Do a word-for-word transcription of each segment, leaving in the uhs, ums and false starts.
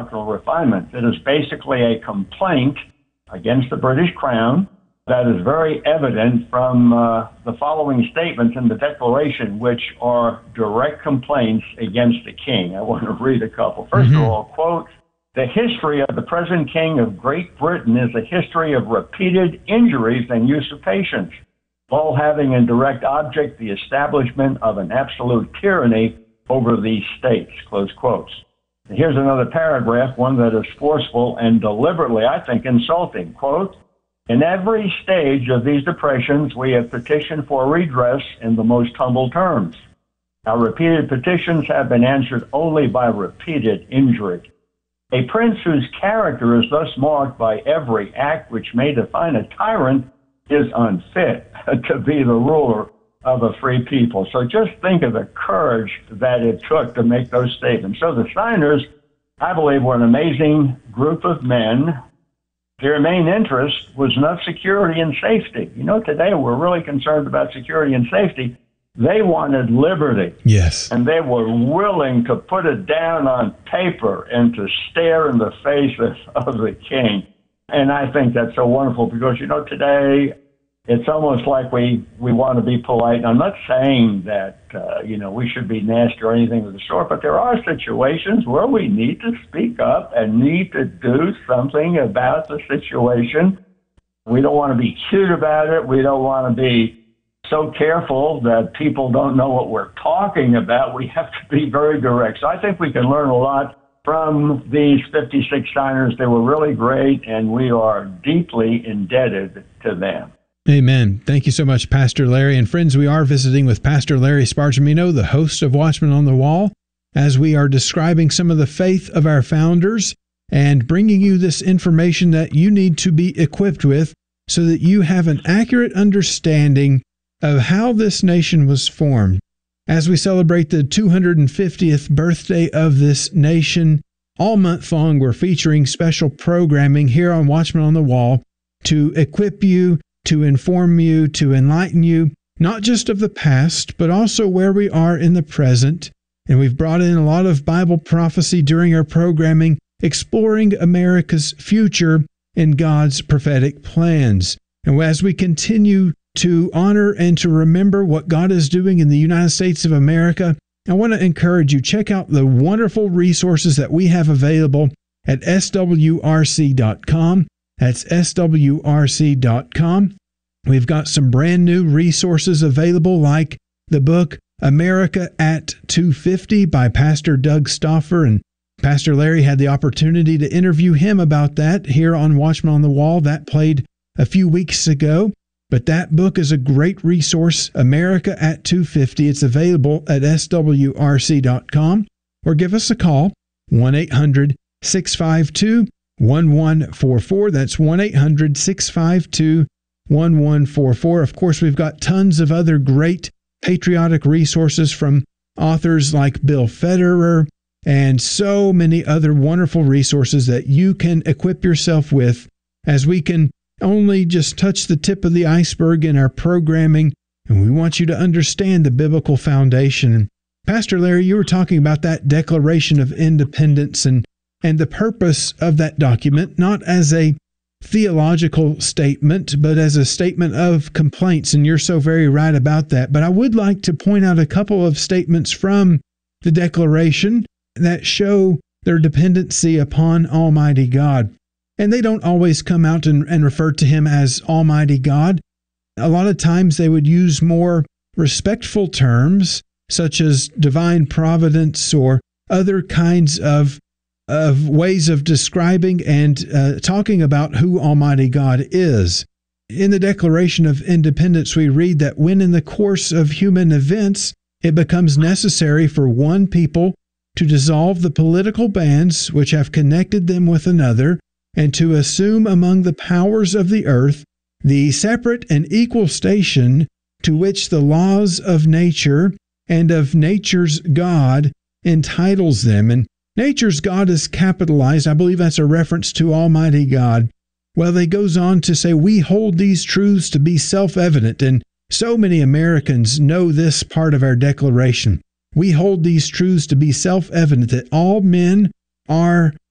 doctrinal refinement. It is basically a complaint against the British Crown that is very evident from uh, the following statements in the Declaration, which are direct complaints against the king. I want to read a couple. First mm-hmm. of all, quote, "The history of the present king of Great Britain is a history of repeated injuries and usurpations, all having in direct object the establishment of an absolute tyranny over these states," close quotes. Here's another paragraph, one that is forceful and deliberately, I think, insulting. Quote, "In every stage of these depressions, we have petitioned for redress in the most humble terms. Our repeated petitions have been answered only by repeated injury. A prince whose character is thus marked by every act which may define a tyrant is unfit to be the ruler of a free people." So just think of the courage that it took to make those statements. So the signers, I believe, were an amazing group of men. Their main interest was not security and safety. You know, today we're really concerned about security and safety. They wanted liberty. Yes. And they were willing to put it down on paper and to stare in the face of, of the king. And I think that's so wonderful because, you know, today it's almost like we, we want to be polite. And I'm not saying that, uh, you know, we should be nasty or anything of the sort, but there are situations where we need to speak up and need to do something about the situation. We don't want to be cute about it. We don't want to be so careful that people don't know what we're talking about. We have to be very direct. So I think we can learn a lot from these fifty-six signers. They were really great, and we are deeply indebted to them. Amen. Thank you so much, Pastor Larry. And friends, we are visiting with Pastor Larry Spargimino, the host of Watchmen on the Wall, as we are describing some of the faith of our founders and bringing you this information that you need to be equipped with so that you have an accurate understanding of how this nation was formed. As we celebrate the two hundred fiftieth birthday of this nation, all month long we're featuring special programming here on Watchmen on the Wall to equip you, to inform you, to enlighten you, not just of the past, but also where we are in the present. And we've brought in a lot of Bible prophecy during our programming, exploring America's future in God's prophetic plans. And as we continue to honor and to remember what God is doing in the United States of America, I want to encourage you, check out the wonderful resources that we have available at S W R C dot com. That's S W R C dot com. We've got some brand new resources available, like the book America at two fifty by Pastor Doug Stauffer, and Pastor Larry had the opportunity to interview him about that here on Watchmen on the Wall. That played a few weeks ago. But that book is a great resource, America at two fifty. It's available at S W R C dot com, or give us a call, one eight hundred six five two one one four four. That's one eight hundred six five two one one four four. Of course, we've got tons of other great patriotic resources from authors like Bill Federer and so many other wonderful resources that you can equip yourself with as we can only just touch the tip of the iceberg in our programming, and we want you to understand the biblical foundation. Pastor Larry, you were talking about that Declaration of Independence and, and the purpose of that document, not as a theological statement, but as a statement of complaints, and you're so very right about that. But I would like to point out a couple of statements from the Declaration that show their dependency upon Almighty God. And they don't always come out and, and refer to him as Almighty God. A lot of times they would use more respectful terms, such as divine providence or other kinds of, of ways of describing and uh, talking about who Almighty God is. In the Declaration of Independence, we read that when in the course of human events, it becomes necessary for one people to dissolve the political bands which have connected them with another, and to assume among the powers of the earth the separate and equal station to which the laws of nature and of nature's God entitles them. And nature's God is capitalized. I believe that's a reference to Almighty God. Well, it goes on to say, we hold these truths to be self-evident, and so many Americans know this part of our declaration. We hold these truths to be self-evident, that all men are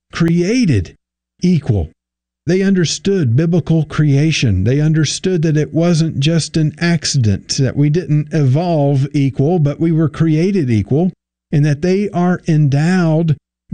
created equal. They understood biblical creation. They understood that it wasn't just an accident, that we didn't evolve equal, but we were created equal, and that they are endowed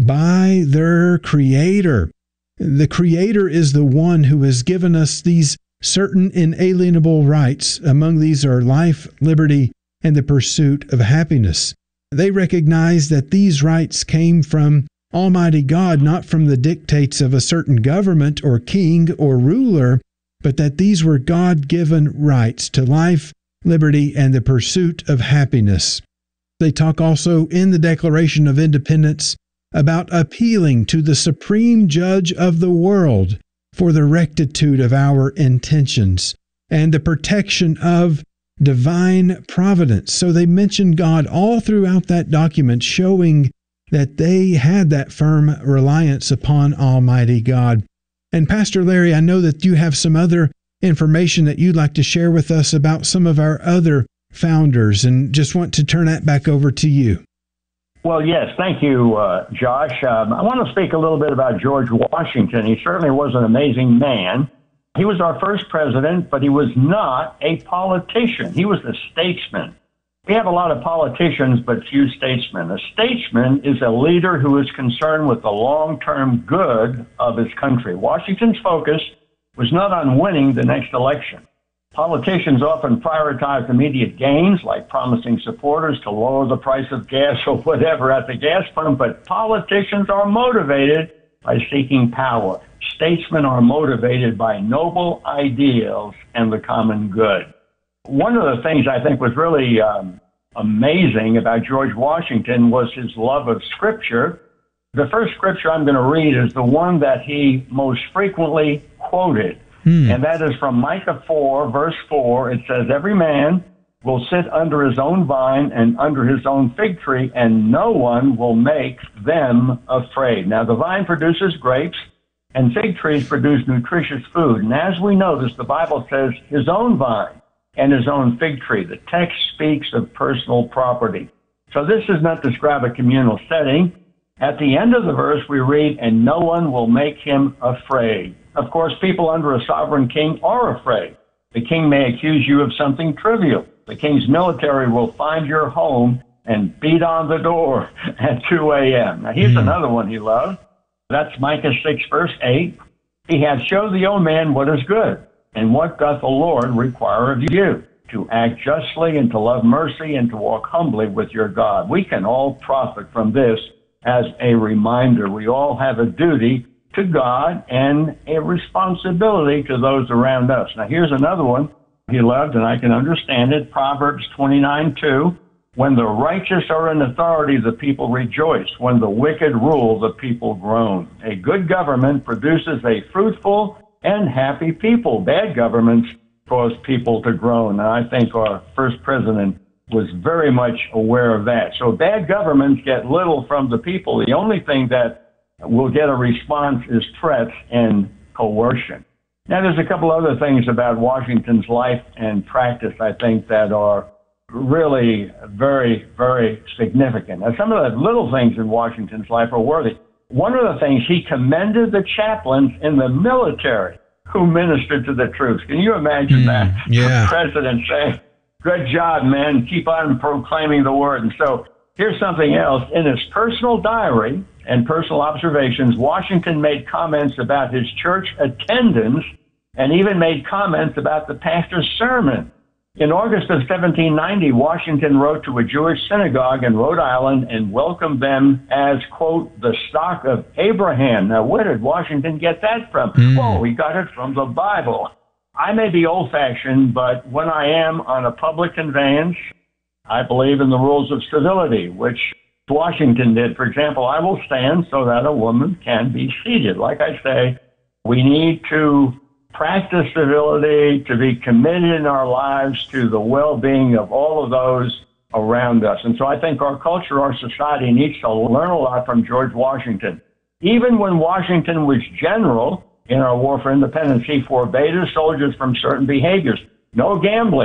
by their Creator. The Creator is the one who has given us these certain inalienable rights. Among these are life, liberty, and the pursuit of happiness. They recognize that these rights came from Almighty God, not from the dictates of a certain government or king or ruler, but that these were God-given rights to life, liberty, and the pursuit of happiness. They talk also in the Declaration of Independence about appealing to the Supreme Judge of the world for the rectitude of our intentions and the protection of divine providence. So they mention God all throughout that document, showing that they had that firm reliance upon Almighty God. And Pastor Larry, I know that you have some other information that you'd like to share with us about some of our other founders, and just want to turn that back over to you. Well, yes, thank you, uh, Josh. Um, I want to speak a little bit about George Washington. He certainly was an amazing man. He was our first president, but he was not a politician. He was a statesman. We have a lot of politicians, but few statesmen. A statesman is a leader who is concerned with the long-term good of his country. Washington's focus was not on winning the next election. Politicians often prioritize immediate gains, like promising supporters to lower the price of gas or whatever at the gas pump, but politicians are motivated by seeking power. Statesmen are motivated by noble ideals and the common good. One of the things I think was really um, amazing about George Washington was his love of Scripture. The first scripture I'm going to read is the one that he most frequently quoted, hmm. and that is from Micah four, verse four. It says, "Every man will sit under his own vine and under his own fig tree, and no one will make them afraid." Now, the vine produces grapes, and fig trees produce nutritious food. And as we notice, the Bible says his own vine and his own fig tree. The text speaks of personal property. So this does not describe a communal setting. At the end of the verse, we read, "And no one will make him afraid." Of course, people under a sovereign king are afraid. The king may accuse you of something trivial. The king's military will find your home and beat on the door at two a.m. Now, here's mm. another one he loved. That's Micah six, verse eight. "He hath showed the old man what is good. And what doth the Lord require of you? To act justly and to love mercy and to walk humbly with your God." We can all profit from this as a reminder. We all have a duty to God and a responsibility to those around us. Now, here's another one he loved, and I can understand it. Proverbs twenty-nine, two. "When the righteous are in authority, the people rejoice. When the wicked rule, the people groan." A good government produces a fruitful and happy people. Bad governments cause people to groan. And I think our first president was very much aware of that. So bad governments get little from the people. The only thing that will get a response is threats and coercion. Now, there's a couple other things about Washington's life and practice, I think, that are really very, very significant. Now, some of the little things in Washington's life are worthy. One of the things, he commended the chaplains in the military who ministered to the troops. Can you imagine mm, that? Yeah. The president saying, "Good job, man. Keep on proclaiming the word." And so here's something else. In his personal diary and personal observations, Washington made comments about his church attendance and even made comments about the pastor's sermon. In August of seventeen ninety, Washington wrote to a Jewish synagogue in Rhode Island and welcomed them as, quote, "the stock of Abraham." Now, where did Washington get that from? Mm. Oh, he got it from the Bible. I may be old-fashioned, but when I am on a public conveyance, I believe in the rules of civility, which Washington did. For example, I will stand so that a woman can be seated. Like I say, we need to practice civility, to be committed in our lives to the well-being of all of those around us. And so I think our culture, our society needs to learn a lot from George Washington. Even when Washington was general in our war for independence, he forbade his soldiers from certain behaviors. No gambling,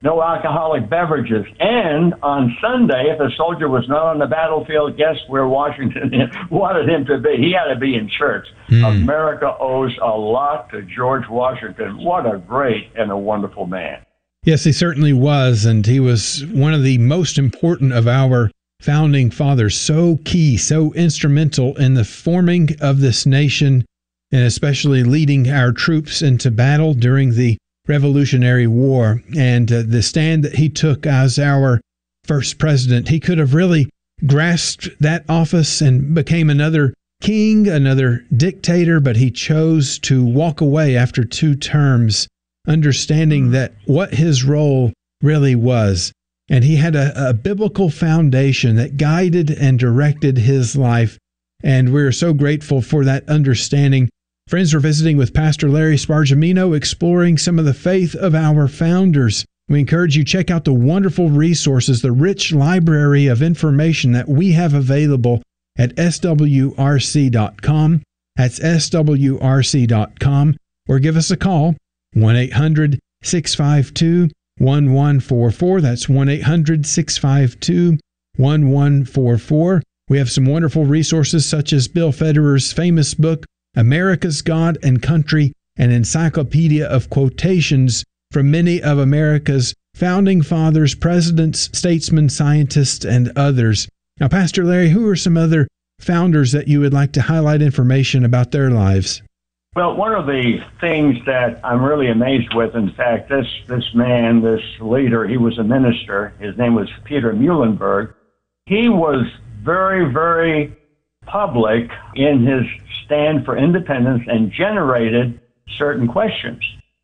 no alcoholic beverages. And on Sunday, if a soldier was not on the battlefield, guess where Washington wanted him to be? He had to be in church. Mm. America owes a lot to George Washington. What a great and a wonderful man. Yes, he certainly was, and he was one of the most important of our founding fathers, so key, so instrumental in the forming of this nation, and especially leading our troops into battle during the Revolutionary War. And uh, the stand that he took as our first president, he could have really grasped that office and became another king, another dictator, but he chose to walk away after two terms, understanding that what his role really was. And he had a, a biblical foundation that guided and directed his life. And we're so grateful for that understanding. Friends, we're visiting with Pastor Larry Spargimino, exploring some of the faith of our founders. We encourage you to check out the wonderful resources, the rich library of information that we have available at S W R C dot com. That's S W R C dot com. Or give us a call, one eight hundred, six five two, one one four four. That's one eight hundred, six five two, one one four four. We have some wonderful resources such as Bill Federer's famous book, America's God and Country, an encyclopedia of quotations from many of America's founding fathers, presidents, statesmen, scientists, and others. Now, Pastor Larry, who are some other founders that you would like to highlight information about their lives? Well, one of the things that I'm really amazed with, in fact, this this man, this leader, he was a minister. His name was Peter Muhlenberg. He was very, very public in his stand for independence and generated certain questions.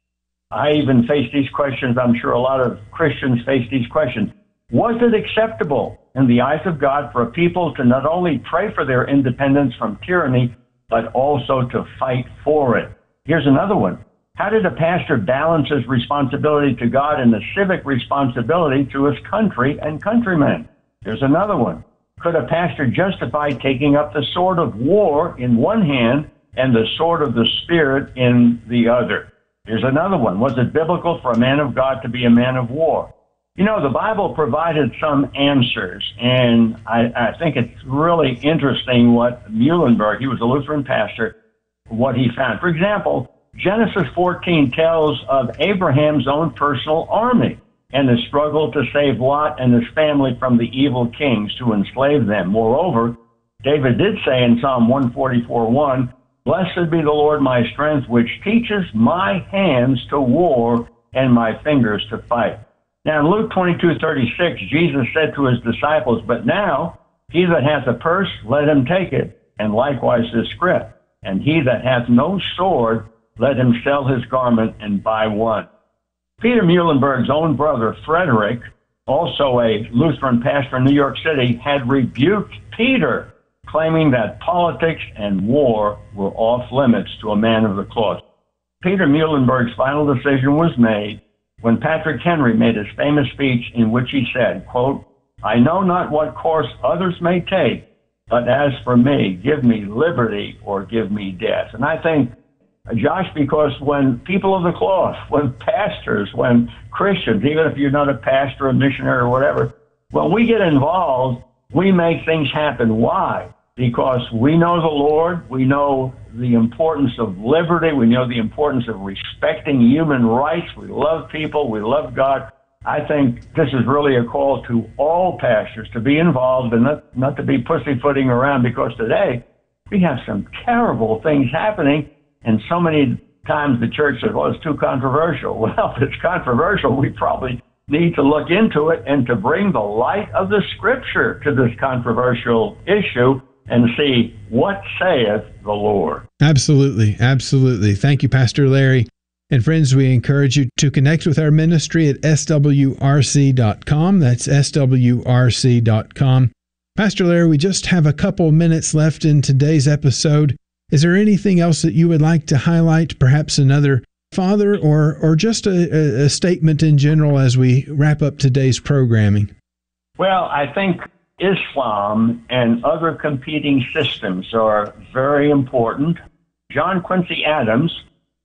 I even face these questions. I'm sure a lot of Christians face these questions. Was it acceptable in the eyes of God for a people to not only pray for their independence from tyranny, but also to fight for it? Here's another one. How did a pastor balance his responsibility to God and the civic responsibility to his country and countrymen? Here's another one. Could a pastor justify taking up the sword of war in one hand and the sword of the Spirit in the other? Here's another one. Was it biblical for a man of God to be a man of war? You know, the Bible provided some answers, and I, I think it's really interesting what Muhlenberg, he was a Lutheran pastor, what he found. For example, Genesis fourteen tells of Abraham's own personal army and the struggle to save Lot and his family from the evil kings to enslave them. Moreover, David did say in Psalm one forty-four one, "Blessed be the Lord my strength, which teaches my hands to war and my fingers to fight." Now in Luke twenty-two thirty-six, Jesus said to his disciples, "But now he that hath a purse, let him take it, and likewise his scrip. And he that hath no sword, let him sell his garment and buy one." Peter Muhlenberg's own brother, Frederick, also a Lutheran pastor in New York City, had rebuked Peter, claiming that politics and war were off limits to a man of the cloth. Peter Muhlenberg's final decision was made when Patrick Henry made his famous speech in which he said, quote, "I know not what course others may take, but as for me, give me liberty or give me death." And I think, Josh, because when people of the cloth, when pastors, when Christians, even if you're not a pastor, a missionary, or whatever, when we get involved, we make things happen. Why? Because we know the Lord, we know the importance of liberty, we know the importance of respecting human rights, we love people, we love God. I think this is really a call to all pastors to be involved and not, not to be pussyfooting around, because today we have some terrible things happening. And so many times the church says, well, it's too controversial. Well, if it's controversial, we probably need to look into it and to bring the light of the Scripture to this controversial issue and see what saith the Lord. Absolutely, absolutely. Thank you, Pastor Larry. And friends, we encourage you to connect with our ministry at S W R C dot com. That's S W R C dot com. Pastor Larry, we just have a couple minutes left in today's episode. Is there anything else that you would like to highlight, perhaps another father or or just a, a statement in general as we wrap up today's programming? Well, I think Islam and other competing systems are very important. John Quincy Adams,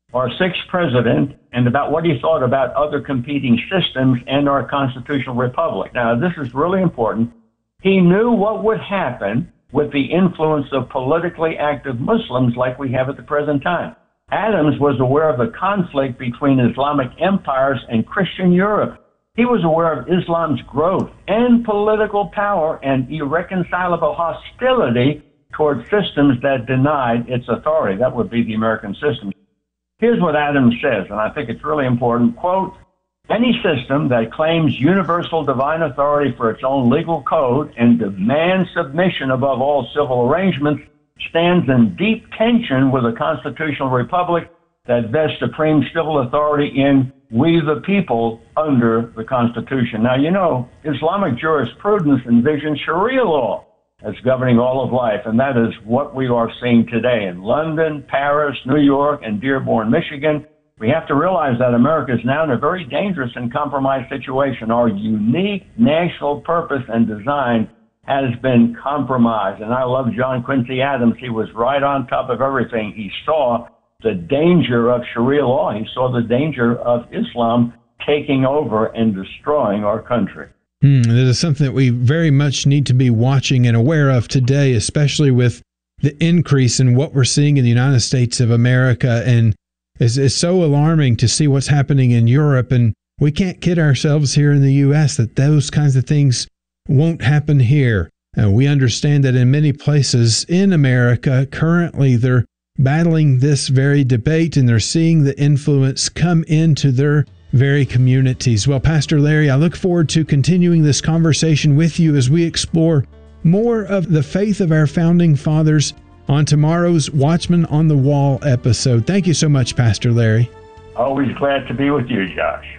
our sixth president, and about what he thought about other competing systems and our constitutional republic. Now, this is really important. He knew what would happen with the influence of politically active Muslims like we have at the present time. Adams was aware of the conflict between Islamic empires and Christian Europe. He was aware of Islam's growth and political power and irreconcilable hostility toward systems that denied its authority. That would be the American system. Here's what Adams says, and I think it's really important. Quote, any system that claims universal divine authority for its own legal code and demands submission above all civil arrangements stands in deep tension with a constitutional republic that vests supreme civil authority in we the people under the Constitution. Now, you know, Islamic jurisprudence envisions Sharia law as governing all of life, and that is what we are seeing today in London, Paris, New York, and Dearborn, Michigan. We have to realize that America is now in a very dangerous and compromised situation. Our unique national purpose and design has been compromised. And I love John Quincy Adams. He was right on top of everything. He saw the danger of Sharia law. He saw the danger of Islam taking over and destroying our country. Hmm, that is something that we very much need to be watching and aware of today, especially with the increase in what we're seeing in the United States of America. And it's, it's so alarming to see what's happening in Europe. And we can't kid ourselves here in the U S that those kinds of things won't happen here. And we understand that in many places in America, currently they're battling this very debate and they're seeing the influence come into their very communities. Well, Pastor Larry, I look forward to continuing this conversation with you as we explore more of the faith of our founding fathers on tomorrow's Watchman on the Wall episode. Thank you so much, Pastor Larry. Always glad to be with you, Josh.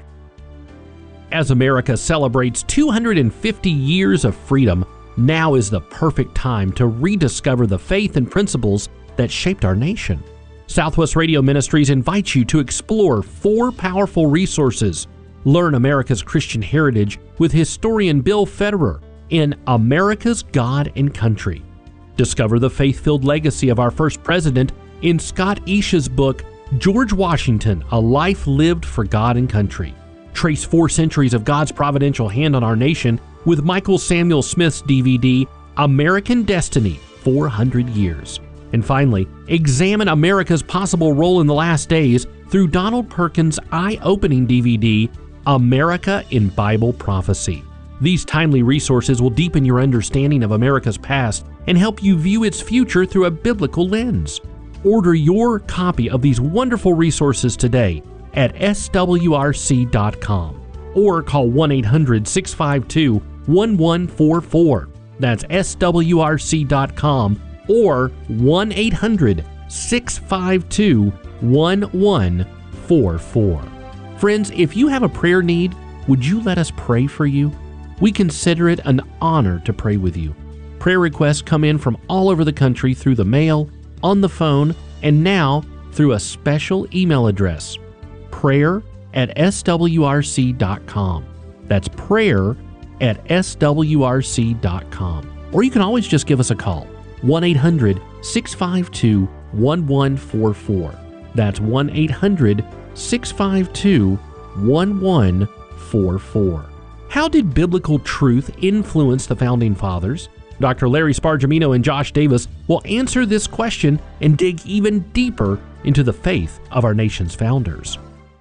As America celebrates two hundred fifty years of freedom, now is the perfect time to rediscover the faith and principles that shaped our nation. Southwest Radio Ministries invites you to explore four powerful resources. Learn America's Christian heritage with historian Bill Federer in America's God and Country. Discover the faith-filled legacy of our first president in Scott Isha's book, George Washington, A Life Lived for God and Country. Trace four centuries of God's providential hand on our nation with Michael Samuel Smith's D V D, American Destiny, four hundred years. And finally, examine America's possible role in the last days through Donald Perkins' eye-opening D V D, America in Bible Prophecy. These timely resources will deepen your understanding of America's past and help you view its future through a biblical lens. Order your copy of these wonderful resources today at S W R C dot com or call one eight hundred, six five two, one one four four. That's S W R C dot com or one eight hundred, six five two, one one four four. Friends, if you have a prayer need, would you let us pray for you? We consider it an honor to pray with you. Prayer requests come in from all over the country through the mail, on the phone, and now through a special email address, prayer at S W R C dot com. That's prayer at S W R C dot com. Or you can always just give us a call, one eight hundred, six five two, one one four four. That's one eight hundred, six five two, one one four four. How did biblical truth influence the Founding Fathers? Doctor Larry Spargimino and Josh Davis will answer this question and dig even deeper into the faith of our nation's founders.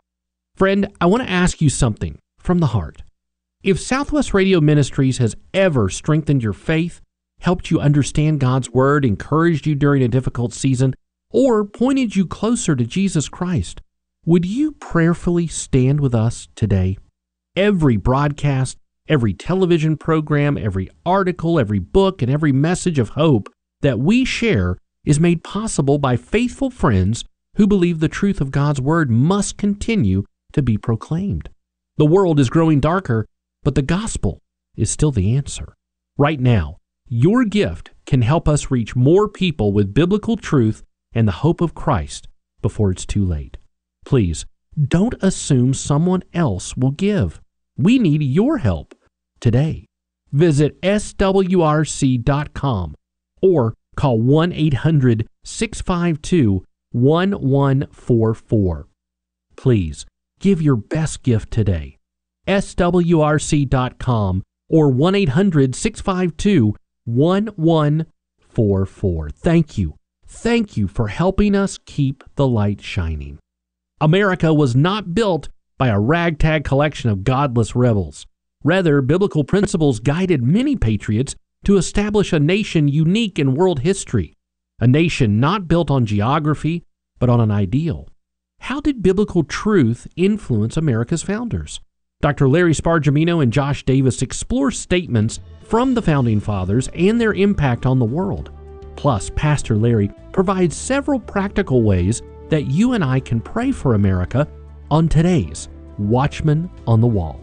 Friend, I want to ask you something from the heart. If Southwest Radio Ministries has ever strengthened your faith, helped you understand God's Word, encouraged you during a difficult season, or pointed you closer to Jesus Christ, would you prayerfully stand with us today? Every broadcast, every television program, every article, every book, and every message of hope that we share is made possible by faithful friends who believe the truth of God's Word must continue to be proclaimed. The world is growing darker, but the gospel is still the answer. Right now, your gift can help us reach more people with biblical truth and the hope of Christ before it's too late. Please, don't assume someone else will give. We need your help today. Visit S W R C dot com or call one eight hundred, six five two, one one four four. Please give your best gift today. S W R C dot com or one eight hundred six five two one one four four. Thank you. Thank you for helping us keep the light shining. America was not built by a ragtag collection of godless rebels. Rather, biblical principles guided many patriots to establish a nation unique in world history, a nation not built on geography, but on an ideal. How did biblical truth influence America's founders? Doctor Larry Spargimino and Josh Davis explore statements from the Founding Fathers and their impact on the world. Plus, Pastor Larry provides several practical ways that you and I can pray for America on today's Watchman on the Wall.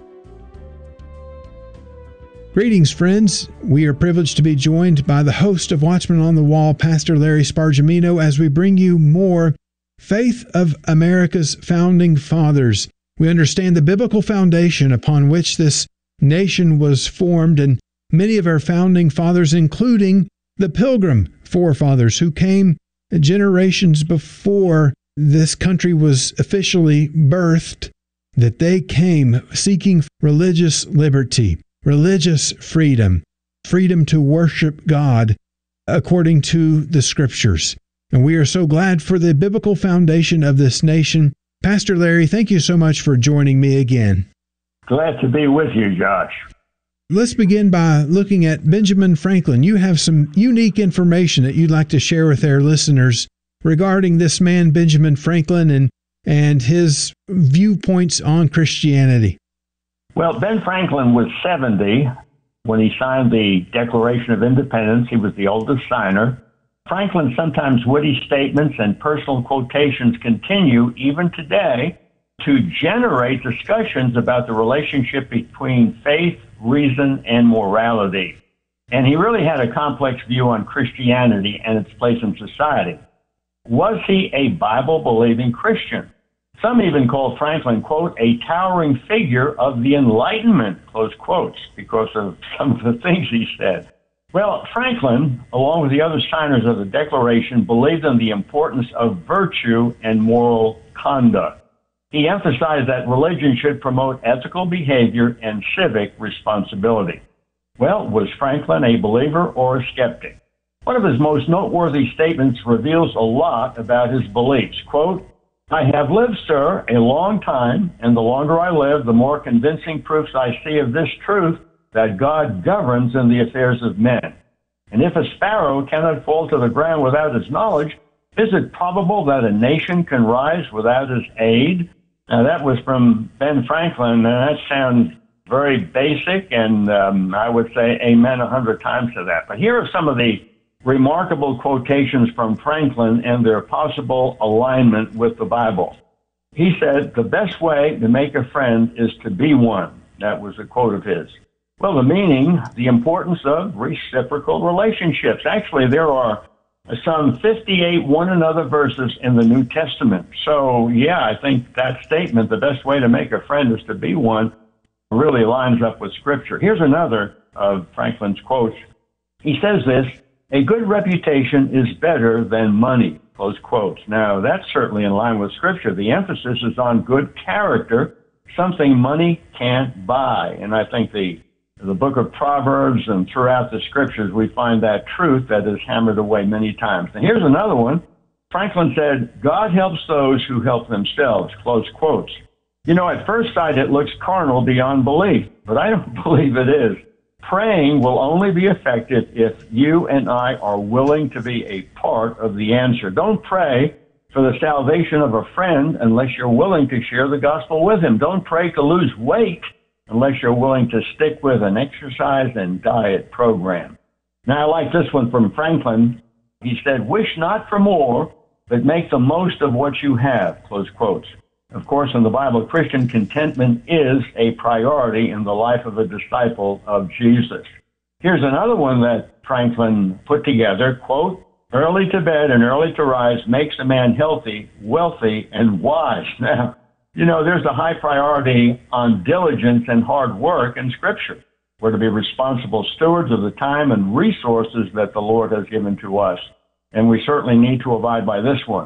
Greetings, friends. We are privileged to be joined by the host of Watchman on the Wall, Pastor Larry Spargimino, as we bring you more Faith of America's Founding Fathers. We understand the biblical foundation upon which this nation was formed, and many of our founding fathers, including the Pilgrim forefathers who came generations before this country was officially birthed, that they came seeking religious liberty, religious freedom, freedom to worship God according to the Scriptures. And we are so glad for the biblical foundation of this nation. Pastor Larry, thank you so much for joining me again. Glad to be with you, Josh. Let's begin by looking at Benjamin Franklin. You have some unique information that you'd like to share with our listeners regarding this man, Benjamin Franklin, and, and his viewpoints on Christianity. Well, Ben Franklin was seventy when he signed the Declaration of Independence. He was the oldest signer. Franklin's sometimes witty statements and personal quotations continue, even today, to generate discussions about the relationship between faith, reason, and morality. And he really had a complex view on Christianity and its place in society. Was he a Bible-believing Christian? Some even called Franklin, quote, a towering figure of the Enlightenment, close quotes, because of some of the things he said. Well, Franklin, along with the other signers of the Declaration, believed in the importance of virtue and moral conduct. He emphasized that religion should promote ethical behavior and civic responsibility. Well, was Franklin a believer or a skeptic? One of his most noteworthy statements reveals a lot about his beliefs. Quote, I have lived, sir, a long time, and the longer I live, the more convincing proofs I see of this truth, that God governs in the affairs of men. And if a sparrow cannot fall to the ground without his knowledge, is it probable that a nation can rise without his aid? Now, that was from Ben Franklin, and that sounds very basic, and um, I would say amen a hundred times to that. But here are some of the remarkable quotations from Franklin and their possible alignment with the Bible. He said, the best way to make a friend is to be one. That was a quote of his. Well, the meaning, the importance of reciprocal relationships. Actually, there are some fifty-eight one another verses in the New Testament. So, yeah, I think that statement, the best way to make a friend is to be one, really lines up with Scripture. Here's another of Franklin's quotes. He says this, a good reputation is better than money, close quotes. Now, that's certainly in line with Scripture. The emphasis is on good character, something money can't buy. And I think the the book of Proverbs and throughout the Scriptures, we find that truth that is hammered away many times. And here's another one. Franklin said, God helps those who help themselves, close quotes. You know, at first sight, it looks carnal beyond belief, but I don't believe it is. Praying will only be effective if you and I are willing to be a part of the answer. Don't pray for the salvation of a friend unless you're willing to share the gospel with him. Don't pray to lose weight unless you're willing to stick with an exercise and diet program. Now, I like this one from Franklin. He said, wish not for more, but make the most of what you have, close quotes. Of course, in the Bible, Christian contentment is a priority in the life of a disciple of Jesus. Here's another one that Franklin put together, quote, early to bed and early to rise makes a man healthy, wealthy, and wise. Now, you know, there's a high priority on diligence and hard work in Scripture. We're to be responsible stewards of the time and resources that the Lord has given to us. And we certainly need to abide by this one.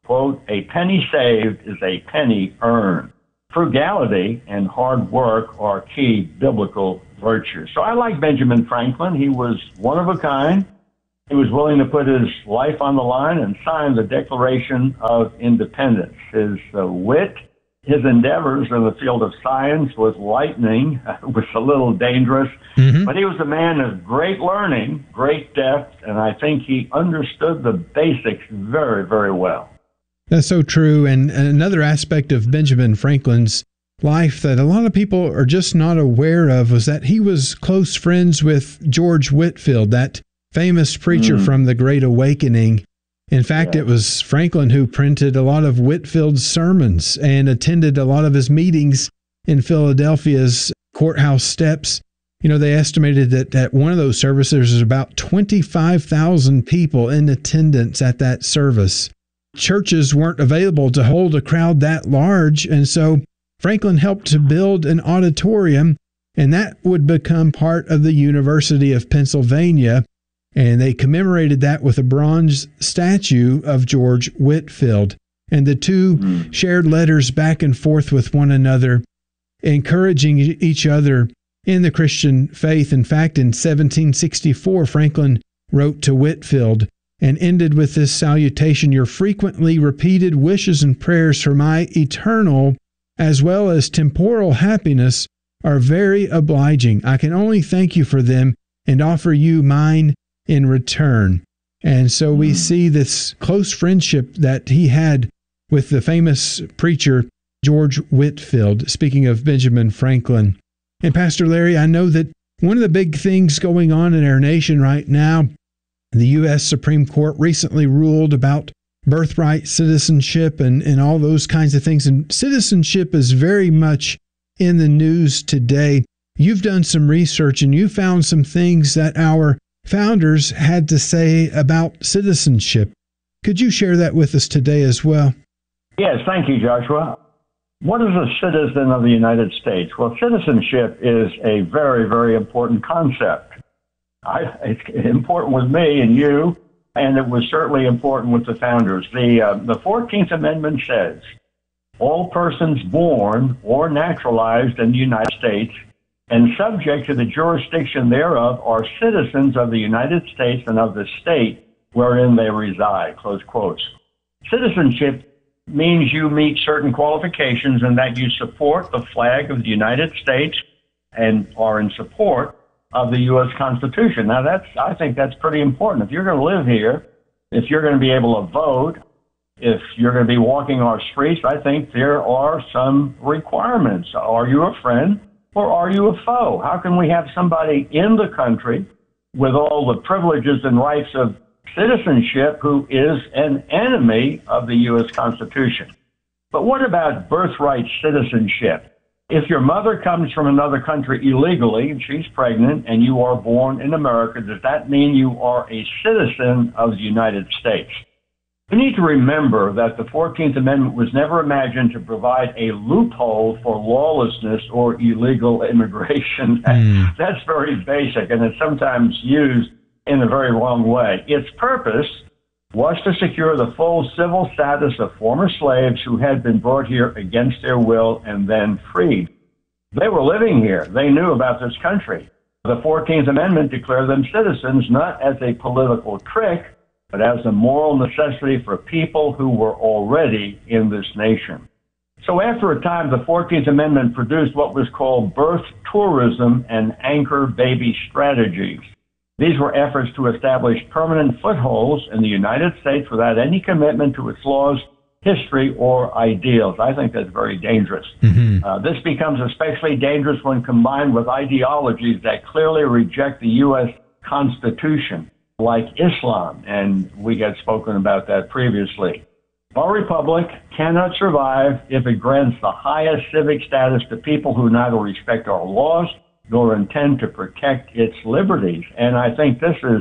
quote, "A penny saved is a penny earned. Frugality and hard work are key biblical virtues." So I like Benjamin Franklin. He was one of a kind. He was willing to put his life on the line and sign the Declaration of Independence. His uh, wit, his endeavors in the field of science was lightning, was a little dangerous, mm-hmm. but he was a man of great learning, great depth, and I think he understood the basics very, very well. That's so true. And another aspect of Benjamin Franklin's life that a lot of people are just not aware of was that he was close friends with George Whitefield, that famous preacher mm. from the Great Awakening. In fact, yeah. it was Franklin who printed a lot of Whitefield's sermons and attended a lot of his meetings in Philadelphia's courthouse steps. You know, they estimated that at one of those services, there was about twenty-five thousand people in attendance at that service. Churches weren't available to hold a crowd that large, and so Franklin helped to build an auditorium, and that would become part of the University of Pennsylvania. And they commemorated that with a bronze statue of George Whitefield. And the two mm. shared letters back and forth with one another, encouraging each other in the Christian faith. In fact, in seventeen sixty-four, Franklin wrote to Whitefield and ended with this salutation: "Your frequently repeated wishes and prayers for my eternal as well as temporal happiness are very obliging. I can only thank you for them and offer you mine in return." And so we see this close friendship that he had with the famous preacher George Whitefield, speaking of Benjamin Franklin. And Pastor Larry, I know that one of the big things going on in our nation right now, the U S Supreme Court recently ruled about birthright citizenship and, and all those kinds of things. And citizenship is very much in the news today. You've done some research and you found some things that our founders had to say about citizenship. Could you share that with us today as well? Yes, thank you, Joshua. What is a citizen of the United States? Well, citizenship is a very, very important concept. I, it's important with me and you, and it was certainly important with the founders. The, uh, the fourteenth Amendment says, "All persons born or naturalized in the United States and subject to the jurisdiction thereof are citizens of the United States and of the state wherein they reside," close quotes. Citizenship means you meet certain qualifications and that you support the flag of the United States and are in support of the U S Constitution. Now, that's I think that's pretty important. If you're going to live here, if you're going to be able to vote, if you're going to be walking our streets, I think there are some requirements. Are you a friend? Or are you a foe? How can we have somebody in the country with all the privileges and rights of citizenship who is an enemy of the U S Constitution? But what about birthright citizenship? If your mother comes from another country illegally and she's pregnant and you are born in America, does that mean you are a citizen of the United States? We need to remember that the fourteenth Amendment was never imagined to provide a loophole for lawlessness or illegal immigration. Mm. That's very basic, and it's sometimes used in a very wrong way. Its purpose was to secure the full civil status of former slaves who had been brought here against their will and then freed. They were living here. They knew about this country. The fourteenth Amendment declared them citizens not as a political trick, but as a moral necessity for people who were already in this nation. So after a time, the fourteenth Amendment produced what was called birth tourism and anchor baby strategies. These were efforts to establish permanent footholds in the United States without any commitment to its laws, history, or ideals. I think that's very dangerous. Mm-hmm. Uh, this becomes especially dangerous when combined with ideologies that clearly reject the U S Constitution, like Islam, and we had spoken about that previously. Our republic cannot survive if it grants the highest civic status to people who neither respect our laws nor intend to protect its liberties. And I think this is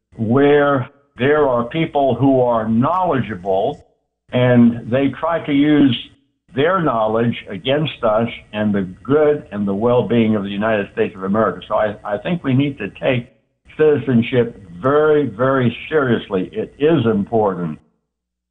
where there are people who are knowledgeable and they try to use their knowledge against us and the good and the well-being of the United States of America. So I, I think we need to take citizenship very, very seriously. It is important.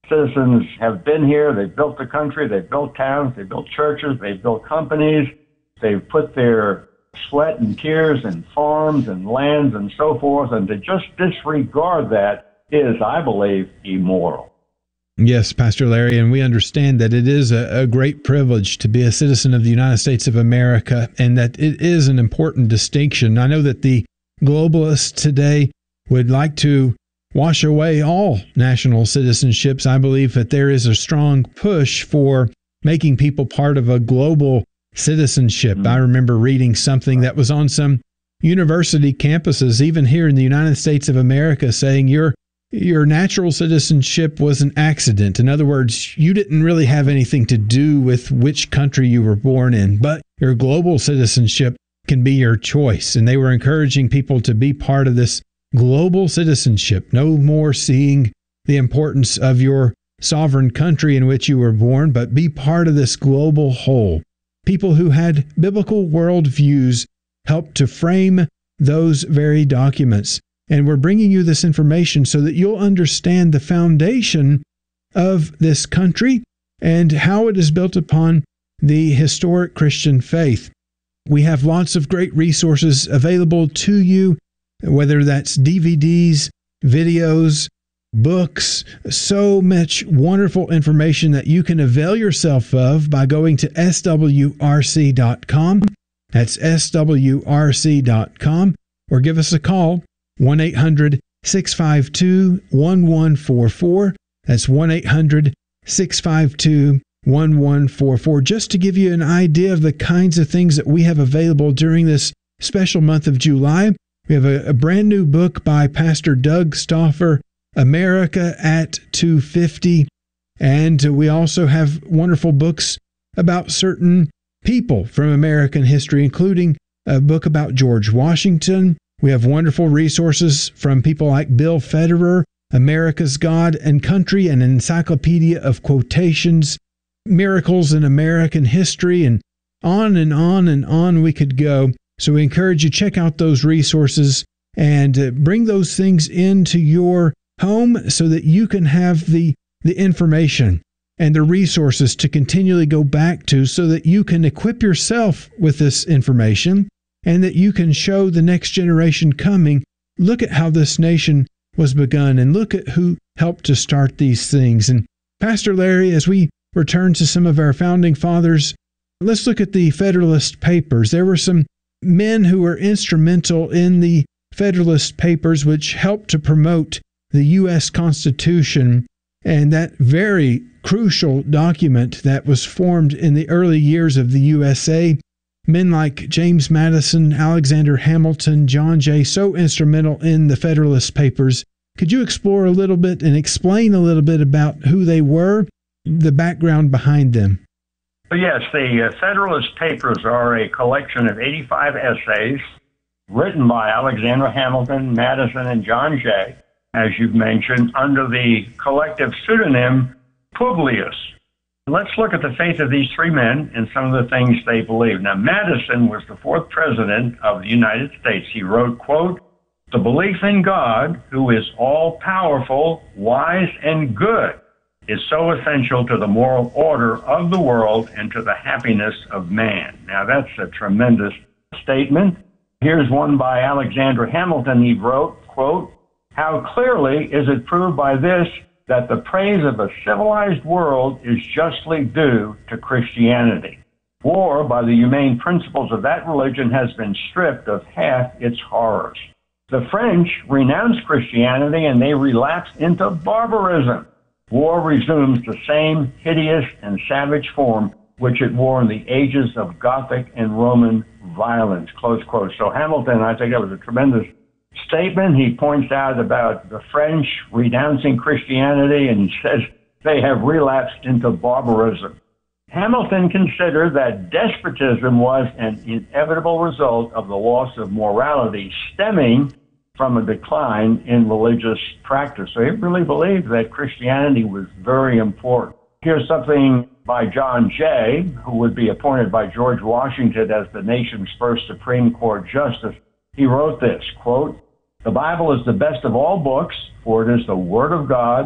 Citizens have been here. They've built the country. They've built towns. They've built churches. They've built companies. They've put their sweat and tears in farms and lands and so forth. And to just disregard that is, I believe, immoral. Yes, Pastor Larry, and we understand that it is a, a great privilege to be a citizen of the United States of America, and that it is an important distinction. I know that the globalists today would like to wash away all national citizenships. I believe that there is a strong push for making people part of a global citizenship. Mm-hmm. I remember reading something that was on some university campuses, even here in the United States of America, saying your your natural citizenship was an accident. In other words, you didn't really have anything to do with which country you were born in, but your global citizenship can be your choice. And they were encouraging people to be part of this global citizenship, no more seeing the importance of your sovereign country in which you were born, but be part of this global whole. People who had biblical worldviews helped to frame those very documents. And we're bringing you this information so that you'll understand the foundation of this country and how it is built upon the historic Christian faith. We have lots of great resources available to you, whether that's D V Ds, videos, books, so much wonderful information that you can avail yourself of by going to S W R C dot com. That's S W R C dot com, or give us a call, one eight hundred, six five two, one one four four. That's one eight hundred, six five two, one one four four, just to give you an idea of the kinds of things that we have available during this special month of July. We have a, a brand new book by Pastor Doug Stauffer, America at two fifty. And we also have wonderful books about certain people from American history, including a book about George Washington. We have wonderful resources from people like Bill Federer, America's God and Country, an encyclopedia of quotations, miracles in American history, and on and on and on we could go. So we encourage you to check out those resources and uh, bring those things into your home so that you can have the, the information and the resources to continually go back to, so that you can equip yourself with this information and that you can show the next generation coming, look at how this nation was begun and look at who helped to start these things. And Pastor Larry, as we return to some of our founding fathers, let's look at the Federalist Papers. There were some men who were instrumental in the Federalist Papers, which helped to promote the U S Constitution, and that very crucial document that was formed in the early years of the U S A. Men like James Madison, Alexander Hamilton, John Jay, so instrumental in the Federalist Papers. Could you explore a little bit and explain a little bit about who they were, the background behind them? Yes, the uh, Federalist Papers are a collection of eighty-five essays written by Alexander Hamilton, Madison, and John Jay, as you've mentioned, under the collective pseudonym Publius. Let's look at the faith of these three men and some of the things they believed. Now, Madison was the fourth president of the United States. He wrote, quote, "The belief in God, who is all-powerful, wise, and good, is so essential to the moral order of the world and to the happiness of man." Now, that's a tremendous statement. Here's one by Alexander Hamilton. He wrote, quote, "How clearly is it proved by this that the praise of a civilized world is justly due to Christianity. War, by the humane principles of that religion, has been stripped of half its horrors. The French renounced Christianity and they relapsed into barbarism. War resumes the same hideous and savage form which it wore in the ages of Gothic and Roman violence," close quote. So Hamilton, I think that was a tremendous statement. He points out about the French renouncing Christianity, and he says they have relapsed into barbarism. Hamilton considered that despotism was an inevitable result of the loss of morality stemming from a decline in religious practice. So he really believed that Christianity was very important. Here's something by John Jay, who would be appointed by George Washington as the nation's first Supreme Court justice. He wrote this, quote, "The Bible is the best of all books, for it is the Word of God,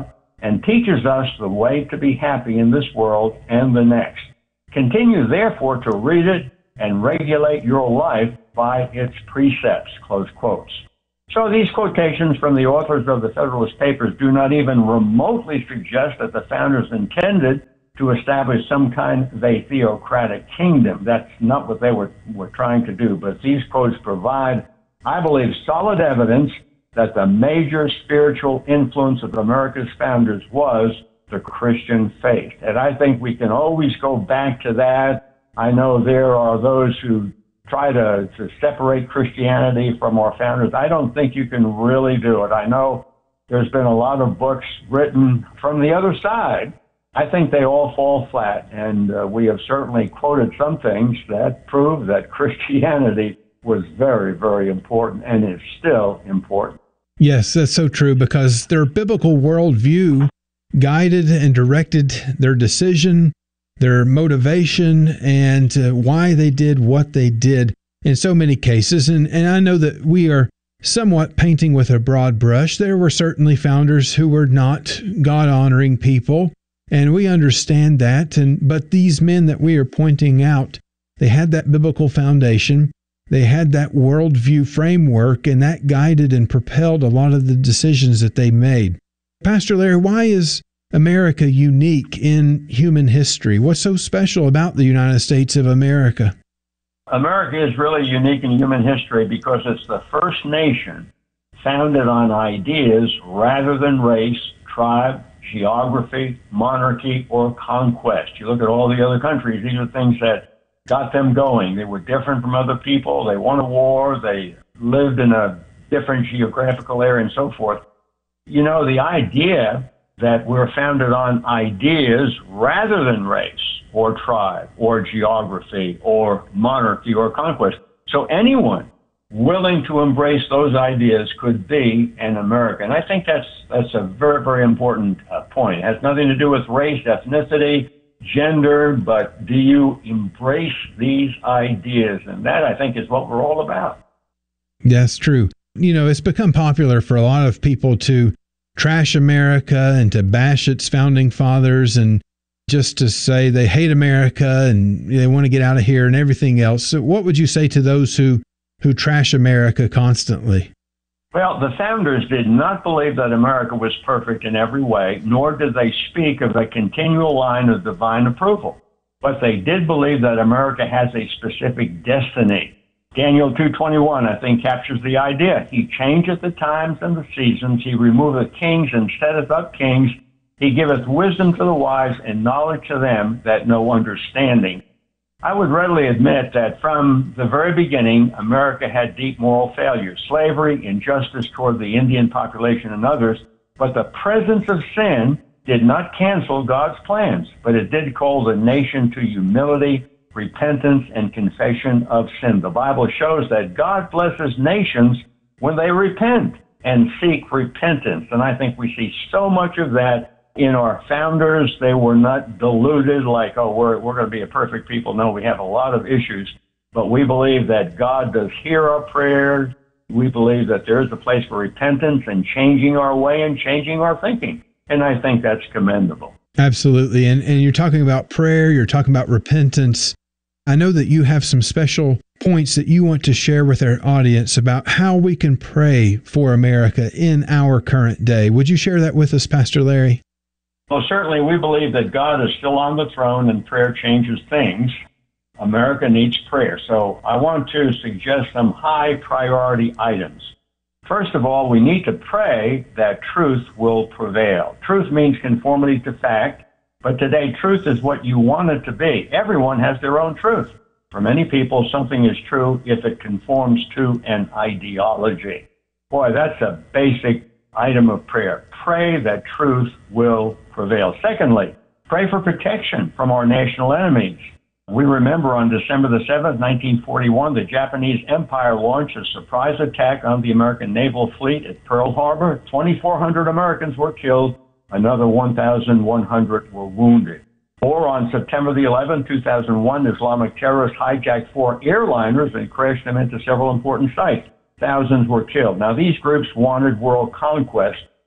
and teaches us the way to be happy in this world and the next. Continue, therefore, to read it and regulate your life by its precepts, close quotes. So these quotations from the authors of the Federalist Papers do not even remotely suggest that the founders intended to establish some kind of a theocratic kingdom. That's not what they were, were trying to do. But these quotes provide, I believe, solid evidence that the major spiritual influence of America's founders was the Christian faith. And I think we can always go back to that. I know there are those who try to, to separate Christianity from our founders. I don't think you can really do it. I know there's been a lot of books written from the other side. I think they all fall flat, and uh, we have certainly quoted some things that prove that Christianity was very, very important and is still important. Yes, that's so true, because their biblical worldview guided and directed their decision, their motivation, and uh, why they did what they did in so many cases. And, and I know that we are somewhat painting with a broad brush. There were certainly founders who were not God-honoring people, and we understand that. And but these men that we are pointing out, they had that biblical foundation. They had that worldview framework, and that guided and propelled a lot of the decisions that they made. Pastor Larry, why is America unique in human history? What's so special about the United States of America? America is really unique in human history because it's the first nation founded on ideas rather than race, tribe, geography, monarchy, or conquest. You look at all the other countries, these are things that got them going. They were different from other people. They won a war. They lived in a different geographical area and so forth. You know, the idea that we're founded on ideas rather than race or tribe or geography or monarchy or conquest. So anyone willing to embrace those ideas could be an American. I think that's that's a very, very important uh, point. It has nothing to do with race, ethnicity, gender, but do you embrace these ideas? And that, I think, is what we're all about. That's true. You know, it's become popular for a lot of people to trash America and to bash its founding fathers and just to say they hate America and they want to get out of here and everything else. So what would you say to those who, who trash America constantly? Well, the founders did not believe that America was perfect in every way, nor did they speak of a continual line of divine approval. But they did believe that America has a specific destiny. Daniel two twenty-one, I think, captures the idea. He changeth the times and the seasons. He removeth kings and setteth up kings. He giveth wisdom to the wise and knowledge to them that know understanding. I would readily admit that from the very beginning, America had deep moral failures, slavery, injustice toward the Indian population and others, but the presence of sin did not cancel God's plans, but it did call the nation to humility, repentance, and confession of sin. The Bible shows that God blesses nations when they repent and seek repentance, and I think we see so much of that in our founders. They were not deluded like, oh, we're we're going to be a perfect people. No, we have a lot of issues, but we believe that God does hear our prayers. We believe that there is a place for repentance and changing our way and changing our thinking, and I think that's commendable. Absolutely, and and you're talking about prayer, you're talking about repentance. I know that you have some special points that you want to share with our audience about how we can pray for America in our current day. Would you share that with us, Pastor Larry? Well, certainly we believe that God is still on the throne and prayer changes things. America needs prayer. So I want to suggest some high priority items. First of all, we need to pray that truth will prevail. Truth means conformity to fact, but today truth is what you want it to be. Everyone has their own truth. For many people, something is true if it conforms to an ideology. Boy, that's a basic item of prayer. Pray that truth will prevail. Secondly, pray for protection from our national enemies. We remember on December the seventh, nineteen forty-one, the Japanese Empire launched a surprise attack on the American naval fleet at Pearl Harbor. twenty-four hundred Americans were killed. Another one thousand one hundred were wounded. Or on September the eleventh, two thousand one, Islamic terrorists hijacked four airliners and crashed them into several important sites. Thousands were killed. Now, these groups wanted world conquest,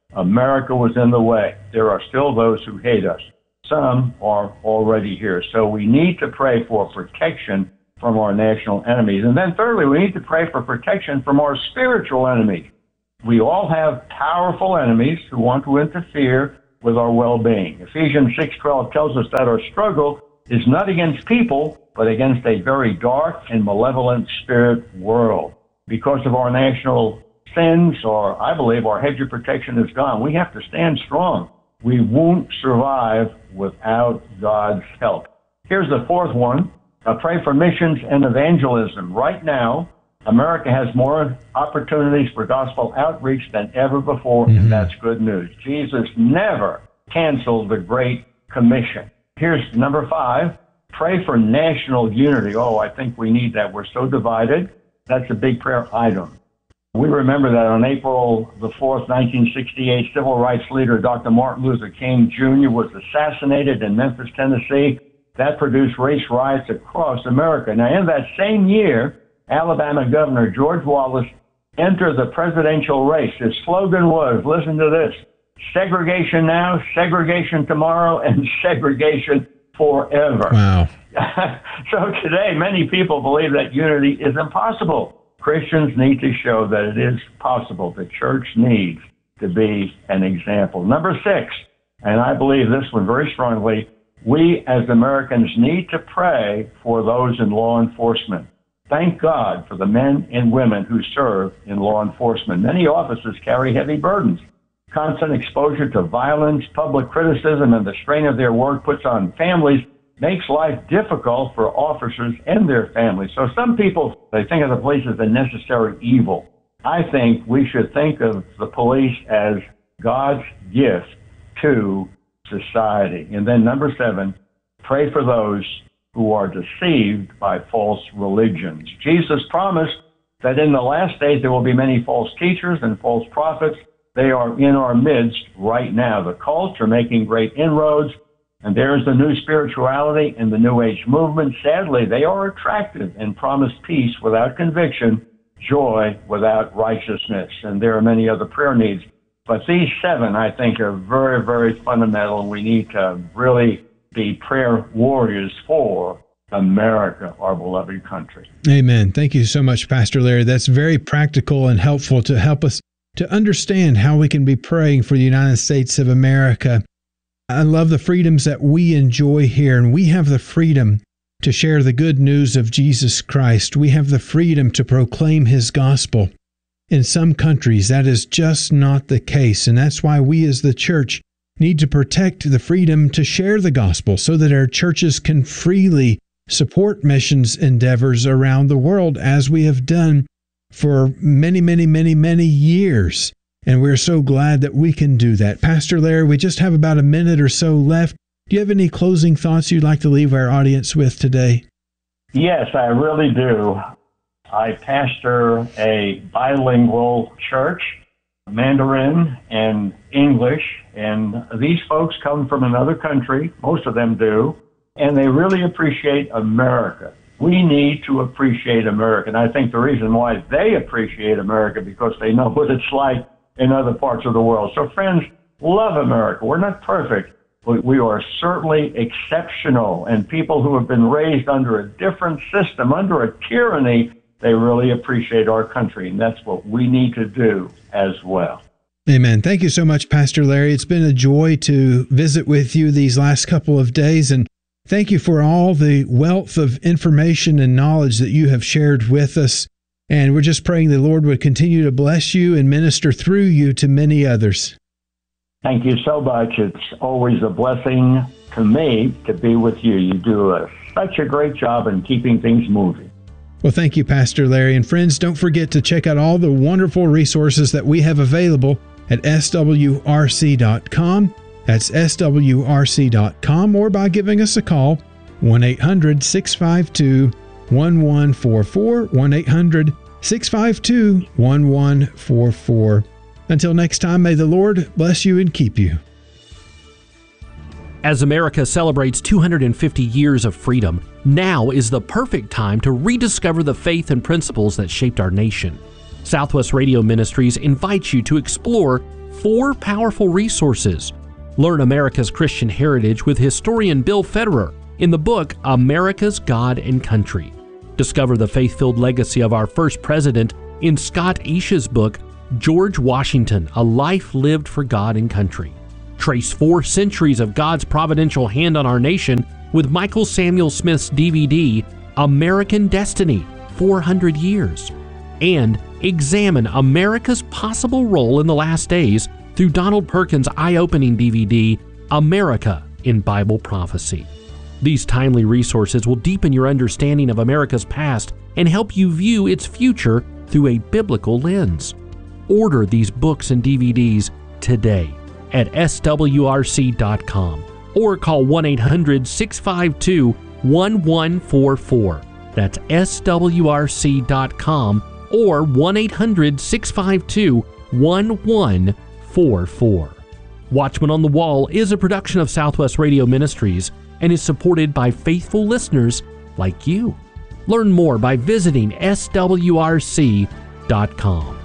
America was in the way. There are still those who hate us. Some are already here. So we need to pray for protection from our national enemies. And then thirdly, we need to pray for protection from our spiritual enemies. We all have powerful enemies who want to interfere with our well-being. Ephesians six twelve tells us that our struggle is not against people, but against a very dark and malevolent spirit world. Because of our national sins, or I believe our hedge of protection is gone, we have to stand strong. We won't survive without God's help. Here's the fourth one. Uh, pray for missions and evangelism. Right now, America has more opportunities for gospel outreach than ever before, mm-hmm. and that's good news. Jesus never canceled the Great Commission. Here's number five. Pray for national unity. Oh, I think we need that. We're so divided. That's a big prayer item. We remember that on April the fourth, nineteen sixty-eight, civil rights leader Doctor Martin Luther King Junior was assassinated in Memphis, Tennessee. That produced race riots across America. Now, in that same year, Alabama Governor George Wallace entered the presidential race. His slogan was, listen to this, segregation now, segregation tomorrow, and segregation forever. Wow. So today, many people believe that unity is impossible. Christians need to show that it is possible. The church needs to be an example. Number six, and I believe this one very strongly, we as Americans need to pray for those in law enforcement. Thank God for the men and women who serve in law enforcement. Many officers carry heavy burdens. Constant exposure to violence, public criticism, and the strain of their work puts on families makes life difficult for officers and their families. So some people, they think of the police as a necessary evil. I think we should think of the police as God's gift to society. And then number seven, pray for those who are deceived by false religions. Jesus promised that in the last days there will be many false teachers and false prophets. They are in our midst right now. The cults are making great inroads, and there's the new spirituality and the New Age movement. Sadly, they are attractive and promise peace without conviction, joy without righteousness. And there are many other prayer needs. But these seven, I think, are very, very fundamental, and we need to really be prayer warriors for America, our beloved country. Amen. Thank you so much, Pastor Larry. That's very practical and helpful to help us to understand how we can be praying for the United States of America. I love the freedoms that we enjoy here, and we have the freedom to share the good news of Jesus Christ. We have the freedom to proclaim His gospel. In some countries, that is just not the case, and that's why we as the church need to protect the freedom to share the gospel so that our churches can freely support missions endeavors around the world, as we have done for many, many, many, many years. And we're so glad that we can do that. Pastor Larry, we just have about a minute or so left. Do you have any closing thoughts you'd like to leave our audience with today? Yes, I really do. I pastor a bilingual church, Mandarin and English, and these folks come from another country, most of them do, and they really appreciate America. We need to appreciate America, and I think the reason why they appreciate America because they know what it's like in other parts of the world. So friends, love America. We're not perfect, but we are certainly exceptional, and people who have been raised under a different system, under a tyranny, they really appreciate our country, and that's what we need to do as well. Amen. Thank you so much, Pastor Larry. It's been a joy to visit with you these last couple of days, and thank you for all the wealth of information and knowledge that you have shared with us. And we're just praying the Lord would continue to bless you and minister through you to many others. Thank you so much. It's always a blessing to me to be with you. You do a, such a great job in keeping things moving. Well, thank you, Pastor Larry. And friends, don't forget to check out all the wonderful resources that we have available at S W R C dot com. That's S W R C dot com, or by giving us a call, one eight hundred six five two one one four four, one eight hundred six five two one one four four. Until next time, may the Lord bless you and keep you. As America celebrates two hundred fifty years of freedom, now is the perfect time to rediscover the faith and principles that shaped our nation. Southwest Radio Ministries invites you to explore four powerful resources. Learn America's Christian heritage with historian Bill Federer in the book America's God and Country. Discover the faith-filled legacy of our first president in Scott Isha's book, George Washington, A Life Lived for God and Country. Trace four centuries of God's providential hand on our nation with Michael Samuel Smith's D V D, American Destiny, four hundred years. And examine America's possible role in the last days through Donald Perkins' eye-opening D V D, America in Bible Prophecy. These timely resources will deepen your understanding of America's past and help you view its future through a biblical lens. Order these books and D V Ds today at S W R C dot com or call one eight hundred, six five two, one one four four. That's S W R C dot com or one eight hundred, six five two, one one four four. Watchman on the Wall is a production of Southwest Radio Ministries and is supported by faithful listeners like you. Learn more by visiting S W R C dot com.